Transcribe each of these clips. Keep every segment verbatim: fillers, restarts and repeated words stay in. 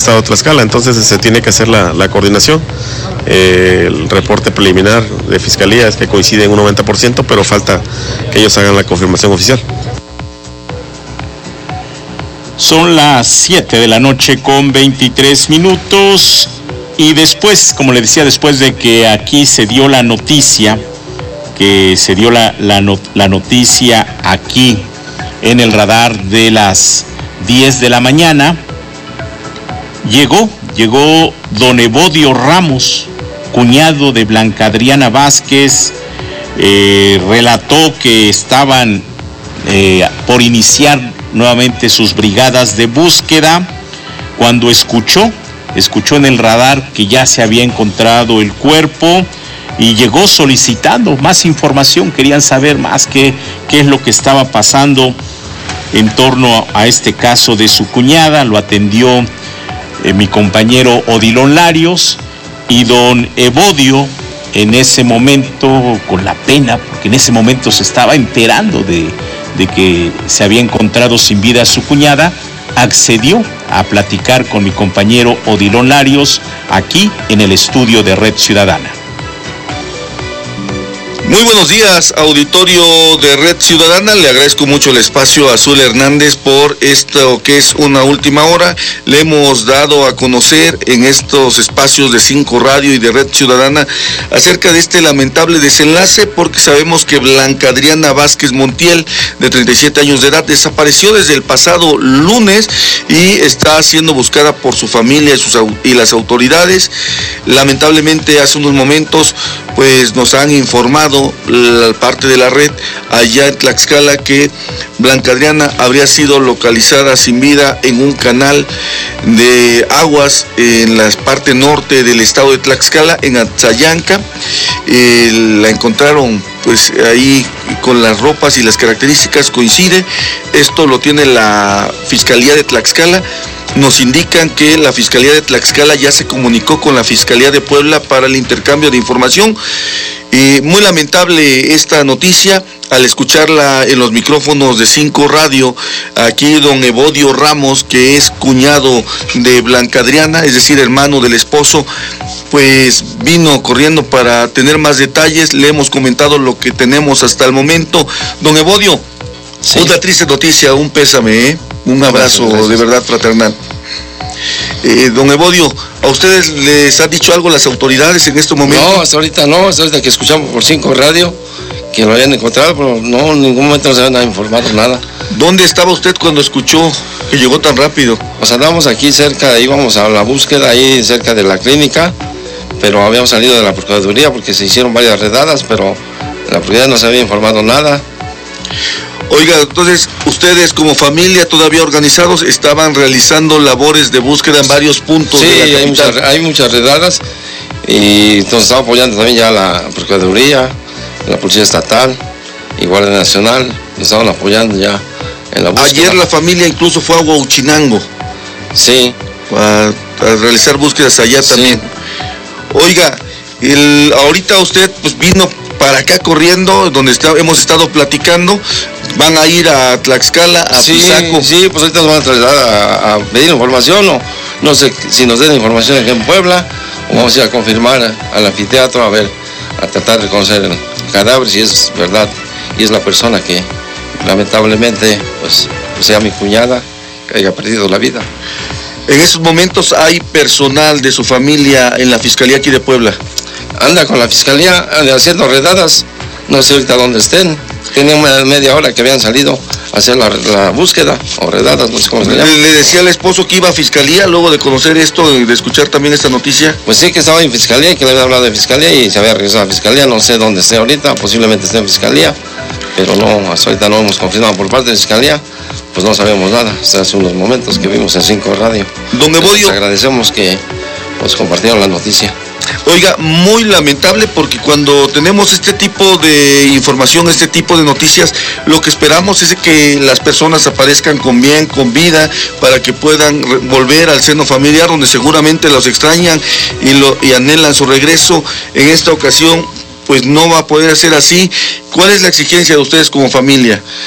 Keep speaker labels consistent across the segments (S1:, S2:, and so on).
S1: estado de Tlaxcala, entonces se tiene que hacer la, la coordinación. Eh, el reporte preliminar de Fiscalía es que coincide en un noventa por ciento, pero falta que ellos hagan la confirmación oficial.
S2: Son las siete de la noche con veintitrés minutos y después, como le decía, después de que aquí se dio la noticia, que se dio la, la, not, la noticia aquí en el radar de las diez de la mañana, llegó, llegó don Evodio Ramos, cuñado de Blanca Adriana Vázquez, eh, relató que estaban eh, por iniciar nuevamente sus brigadas de búsqueda, cuando escuchó, escuchó en el radar que ya se había encontrado el cuerpo y llegó solicitando más información, querían saber más qué, qué es lo que estaba pasando en torno a este caso de su cuñada. Lo atendió eh, mi compañero Odilon Larios y don Evodio en ese momento, con la pena, porque en ese momento se estaba enterando de de que se había encontrado sin vida a su cuñada, accedió a platicar con mi compañero Odilon Larios aquí en el estudio de Red Ciudadana.
S3: Muy buenos días, auditorio de Red Ciudadana. Le agradezco mucho el espacio a Azul Hernández por esto que es una última hora. Le hemos dado a conocer en estos espacios de Cinco Radio y de Red Ciudadana acerca de este lamentable desenlace, porque sabemos que Blanca Adriana Vázquez Montiel, de treinta y siete años de edad, desapareció desde el pasado lunes y está siendo buscada por su familia y, sus, y las autoridades. Lamentablemente, hace unos momentos pues nos han informado la parte de la red allá en Tlaxcala que Blanca Adriana habría sido localizada sin vida en un canal de aguas en la parte norte del estado de Tlaxcala, en Atzayanca. Eh, la encontraron pues ahí con las ropas y las características coincide. Esto lo tiene la Fiscalía de Tlaxcala. Nos indican que la Fiscalía de Tlaxcala ya se comunicó con la Fiscalía de Puebla para el intercambio de información. Y muy lamentable esta noticia. Al escucharla en los micrófonos de Cinco Radio, aquí don Evodio Ramos, que es cuñado de Blanca Adriana, es decir, hermano del esposo, pues vino corriendo para tener más detalles. Le hemos comentado lo que tenemos hasta el momento. Don Evodio, sí. Una triste noticia, un pésame, ¿eh? Un abrazo gracias, gracias. De verdad fraternal. Eh, don Evodio, ¿a ustedes les han dicho algo las autoridades en este momento?
S4: No, hasta ahorita no, hasta ahorita que escuchamos por Cinco Radio que lo habían encontrado, pero no, en ningún momento nos habían informado nada.
S3: ¿Dónde estaba usted cuando escuchó que llegó tan rápido?
S4: Pues andamos aquí cerca, íbamos a la búsqueda ahí cerca de la clínica, pero habíamos salido de la Procuraduría porque se hicieron varias redadas, pero la Procuraduría no se había informado nada.
S3: Oiga, entonces, ustedes como familia todavía organizados estaban realizando labores de búsqueda en varios puntos
S4: sí,
S3: de la capital.
S4: hay muchas, hay muchas redadas y entonces estaba apoyando también ya la Procuraduría, la Policía Estatal y Guardia Nacional, nos estaban apoyando ya en la búsqueda.
S3: Ayer la familia incluso fue a Huauchinango.
S4: Sí.
S3: A, a realizar búsquedas allá sí. También. Oiga, el, ahorita usted pues vino para acá corriendo, donde está, hemos estado platicando. ¿Van a ir a Tlaxcala, a
S4: sí,
S3: Pisaco?
S4: Sí, pues ahorita nos van a trasladar a, a pedir información, o no sé si nos den información aquí en Puebla, o vamos a ir a confirmar al anfiteatro, a ver, a tratar de conocer el cadáver, si es verdad, y es la persona que lamentablemente, pues, pues sea mi cuñada, que haya perdido la vida.
S3: En esos momentos hay personal de su familia en la Fiscalía aquí de Puebla.
S4: Anda con la Fiscalía haciendo redadas, no sé ahorita dónde estén. Tenía una media hora que habían salido a hacer la, la búsqueda o redadas, no sé cómo se llama.
S3: ¿Le decía al esposo que iba a Fiscalía luego de conocer esto y de escuchar también esta noticia?
S4: Pues sí, que estaba en Fiscalía, que le había hablado de Fiscalía y se había regresado a Fiscalía. No sé dónde esté ahorita, posiblemente esté en Fiscalía, pero no, hasta ahorita no hemos confirmado por parte de Fiscalía, pues no sabemos nada. Hasta hace unos momentos que vimos en Cinco Radio.
S3: Don Evodio,
S4: les agradecemos que pues compartieron la noticia.
S3: Oiga, muy lamentable porque cuando tenemos este tipo de información, este tipo de noticias, lo que esperamos es que las personas aparezcan con bien, con vida, para que puedan volver al seno familiar donde seguramente los extrañan y, lo, y anhelan su regreso. En esta ocasión, pues no va a poder ser así. ¿Cuál es la exigencia de ustedes como familia?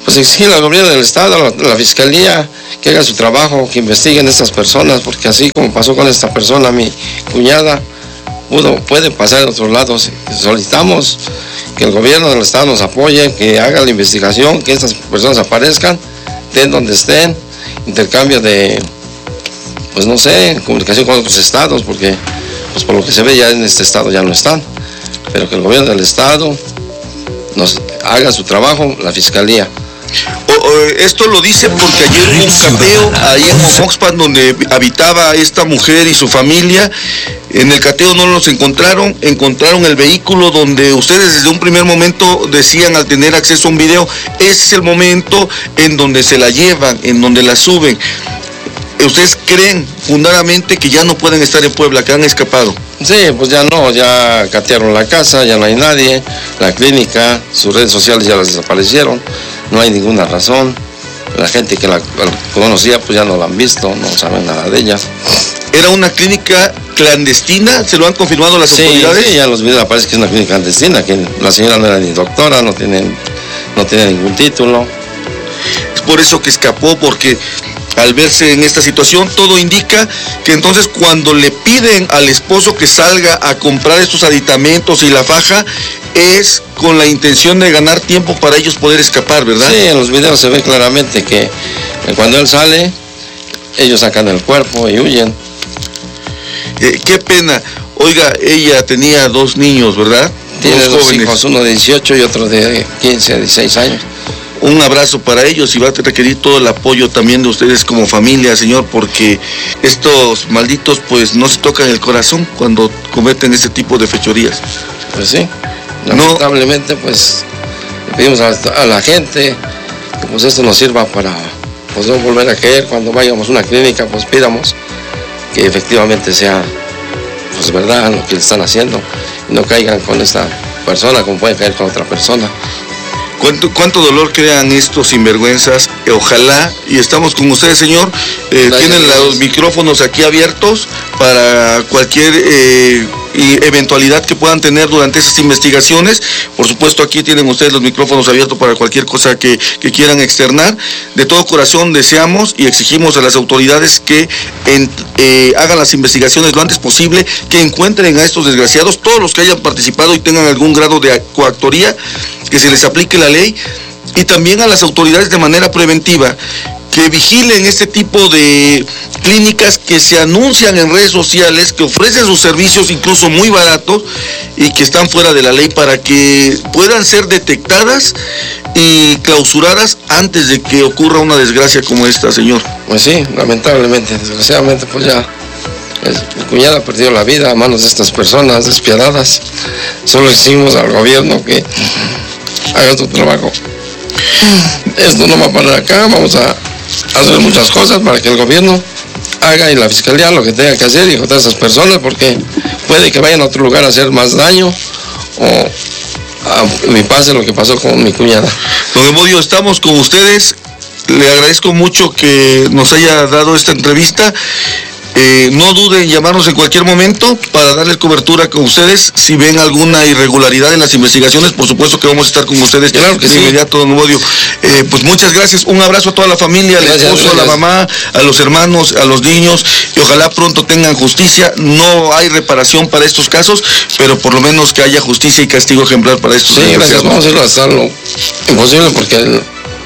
S4: pues exigir al gobierno del estado, a la, la fiscalía, que haga su trabajo, que investiguen a estas personas, porque así como pasó con esta persona, mi cuñada, pudo, puede pasar en otros lados. Solicitamos que el gobierno del estado nos apoye, que haga la investigación, que estas personas aparezcan, estén donde estén, intercambio de, pues no sé, comunicación con otros estados, porque pues por lo que se ve ya en este estado ya no están, pero que el gobierno del estado nos haga su trabajo, la fiscalía.
S3: O, o, esto lo dice porque ayer hubo un cateo ahí en Momoxpan donde habitaba esta mujer y su familia. En el cateo no los encontraron, encontraron el vehículo donde ustedes desde un primer momento decían, al tener acceso a un video, ese es el momento en donde se la llevan, en donde la suben. ¿Ustedes creen fundadamente que ya no pueden estar en Puebla, que han escapado?
S4: Sí, pues ya no, ya catearon la casa, ya no hay nadie, la clínica, sus redes sociales ya las desaparecieron, no hay ninguna razón. La gente que la, la conocía pues ya no la han visto, no saben nada de ella.
S3: ¿Era una clínica clandestina? ¿Se lo han confirmado las
S4: sí,
S3: autoridades?
S4: Sí, ya en los videos aparece que es una clínica clandestina, que la señora no era ni doctora, no tiene, no tiene ningún título.
S3: Es por eso que escapó, porque al verse en esta situación, todo indica que entonces cuando le piden al esposo que salga a comprar estos aditamentos y la faja, es con la intención de ganar tiempo para ellos poder escapar, ¿verdad?
S4: Sí, en los videos se ve claramente que cuando él sale, ellos sacan el cuerpo y huyen.
S3: Eh, qué pena. Oiga, ella tenía dos niños, ¿verdad?
S4: Tiene
S3: dos
S4: dos
S3: jóvenes.
S4: hijos, uno de dieciocho y otro de quince, dieciséis años.
S3: Un abrazo para ellos y va a requerir todo el apoyo también de ustedes como familia, señor, porque estos malditos pues no se tocan el corazón cuando cometen ese tipo de fechorías.
S4: Pues sí, lamentablemente pues le pedimos a, a la gente que pues esto nos sirva para pues no volver a caer cuando vayamos a una clínica, pues pidamos que efectivamente sea pues verdad lo que le están haciendo y no caigan con esta persona como pueden caer con otra persona.
S3: ¿Cuánto, cuánto dolor crean estos sinvergüenzas? Eh, ojalá, y estamos con ustedes, señor, eh, tienen los micrófonos aquí abiertos para cualquier eh, eventualidad que puedan tener durante esas investigaciones. Por supuesto, aquí tienen ustedes los micrófonos abiertos para cualquier cosa que, que quieran externar. De todo corazón deseamos y exigimos a las autoridades que en, eh, hagan las investigaciones lo antes posible, que encuentren a estos desgraciados, todos los que hayan participado y tengan algún grado de coactoría, que se les aplique la ley, y también a las autoridades de manera preventiva que vigilen este tipo de clínicas que se anuncian en redes sociales, que ofrecen sus servicios incluso muy baratos y que están fuera de la ley, para que puedan ser detectadas y clausuradas antes de que ocurra una desgracia como esta, señor.
S4: Pues sí, lamentablemente, desgraciadamente pues ya mi cuñada perdió la vida a manos de estas personas despiadadas. Solo exigimos al gobierno que haga su trabajo. Esto no va a parar acá, vamos a hacer muchas cosas para que el gobierno haga y la fiscalía lo que tenga que hacer y contra esas personas, porque puede que vayan a otro lugar a hacer más daño o a, me pase lo que pasó con mi cuñada.
S3: Don Evodio, estamos con ustedes, le agradezco mucho que nos haya dado esta entrevista. Eh, no duden en llamarnos en cualquier momento para darles cobertura con ustedes. Si ven alguna irregularidad en las investigaciones, por supuesto que vamos a estar con ustedes.
S4: Claro que
S3: de
S4: sí.
S3: Inmediato, don Evodio. Eh, pues muchas gracias, un abrazo a toda la familia, al
S4: Gracias,
S3: esposo,
S4: gracias.
S3: a la mamá, a los hermanos, a los niños, y ojalá pronto tengan justicia. No hay reparación para estos casos, pero por lo menos que haya justicia y castigo ejemplar para estos.
S4: Sí, gracias, vamos a ir a hacer lo imposible porque el...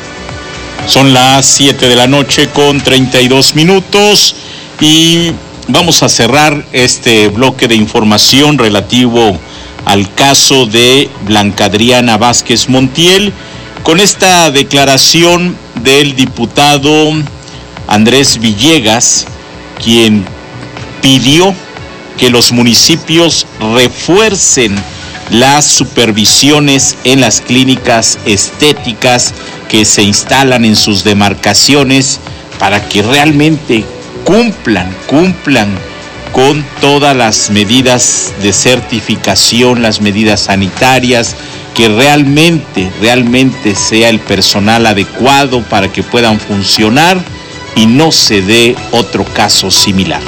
S2: Son las siete de la noche con treinta y dos minutos y vamos a cerrar este bloque de información relativo al caso de Blanca Adriana Vázquez Montiel con esta declaración del diputado Andrés Villegas, quien pidió que los municipios refuercen las supervisiones en las clínicas estéticas que se instalan en sus demarcaciones para que realmente cumplan, cumplan con todas las medidas de certificación, las medidas sanitarias, que realmente, realmente sea el personal adecuado para que puedan funcionar y no se dé otro caso similar.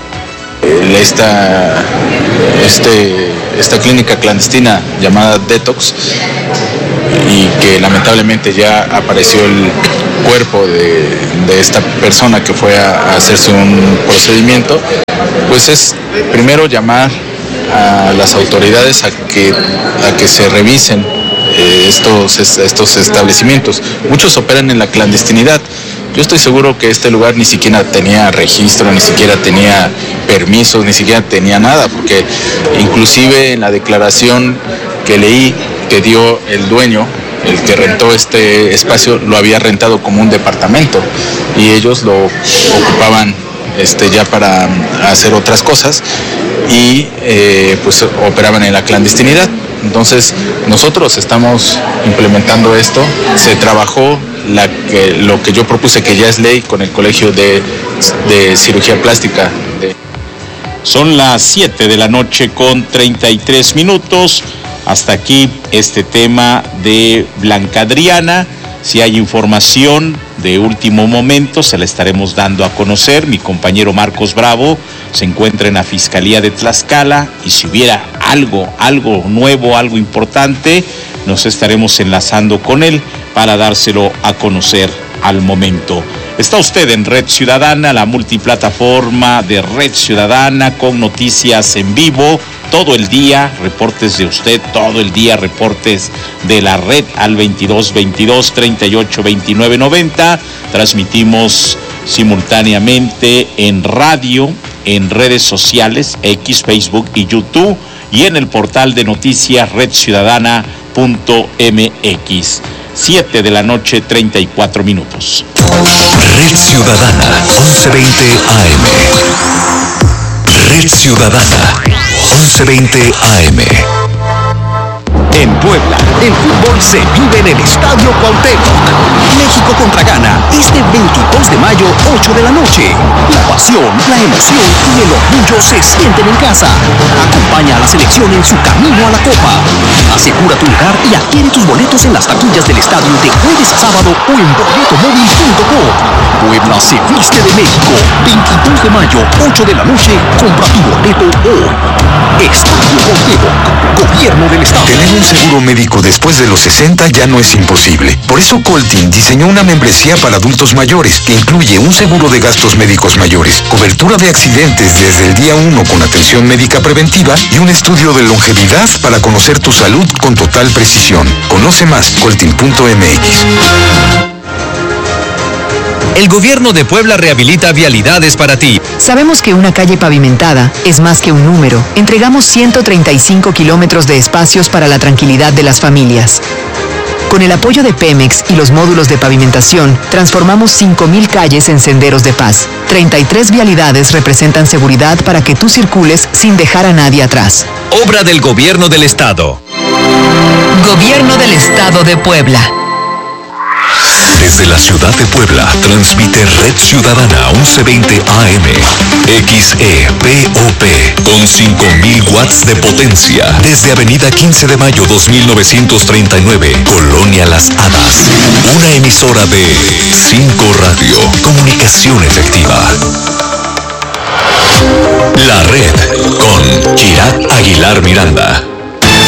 S5: Esta, este, esta clínica clandestina llamada Detox y que lamentablemente ya apareció el cuerpo de, de esta persona que fue a, a hacerse un procedimiento, pues es primero llamar a las autoridades a que, a que se revisen eh, estos, estos establecimientos. Muchos operan en la clandestinidad. Yo estoy seguro que este lugar ni siquiera tenía registro, ni siquiera tenía permisos, ni siquiera tenía nada, porque inclusive en la declaración que leí que dio el dueño, el que rentó este espacio, lo había rentado como un departamento y ellos lo ocupaban este, ya para hacer otras cosas y eh, pues operaban en la clandestinidad. Entonces nosotros estamos implementando esto, se trabajó la que, lo que yo propuse, que ya es ley, con el Colegio de, de Cirugía Plástica. De...
S2: Son las siete de la noche con treinta y tres minutos. Hasta aquí este tema de Blanca Adriana. Si hay información de último momento, se la estaremos dando a conocer. Mi compañero Marcos Bravo se encuentra en la Fiscalía de Tlaxcala y si hubiera algo, algo nuevo, algo importante, nos estaremos enlazando con él para dárselo a conocer al momento. Está usted en Red Ciudadana, la multiplataforma de Red Ciudadana, con noticias en vivo todo el día, reportes de usted todo el día, reportes de la red al veintidós veintidós treinta y ocho veintinueve noventa. Transmitimos simultáneamente en radio, en redes sociales, X, Facebook y YouTube, y en el portal de noticias red ciudadana punto m x. siete de la noche, treinta y cuatro minutos.
S6: Red Ciudadana, once veinte A M. Red Ciudadana, once veinte A M.
S7: En Puebla, el fútbol se vive en el Estadio Cuauhtémoc. México contra Ghana, este veintidós de mayo, ocho de la noche. La pasión, la emoción y el orgullo se sienten en casa. Acompaña a la selección en su camino a la Copa. Asegura tu lugar y adquiere tus boletos en las taquillas del estadio de jueves a sábado o en boleto móvil punto com. Puebla se viste de México. veintidós de mayo, ocho de la noche. Compra tu boleto hoy. Estadio Cuauhtémoc, Gobierno del Estado.
S6: Tener un seguro médico después de los sesenta ya no es imposible. Por eso Coltin diseñó una membresía para adultos mayores que incluye un seguro de gastos médicos mayores, cobertura de accidentes desde el día uno con atención médica preventiva y un estudio de longevidad para conocer tu salud con total precisión. Conoce más, coltin punto m x.
S7: El gobierno de Puebla rehabilita vialidades para ti.
S8: Sabemos que una calle pavimentada es más que un número. Entregamos ciento treinta y cinco kilómetros de espacios para la tranquilidad de las familias. Con el apoyo de Pemex y los módulos de pavimentación, transformamos cinco mil calles en senderos de paz. treinta y tres vialidades representan seguridad para que tú circules sin dejar a nadie atrás.
S7: Obra del Gobierno del Estado.
S8: Gobierno del Estado de Puebla.
S6: Desde la ciudad de Puebla, transmite Red Ciudadana once veinte A M, X E P O P, con cinco mil watts de potencia, desde Avenida quince de mayo dos mil novecientos treinta y nueve, Colonia Las Hadas. Una emisora de cinco Radio, comunicación efectiva. La Red, con Chirag Aguilar Miranda.